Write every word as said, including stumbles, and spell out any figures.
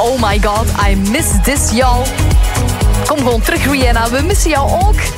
Oh my god, I miss this, y'all. Kom gewoon terug, Rihanna. We missen jou ook.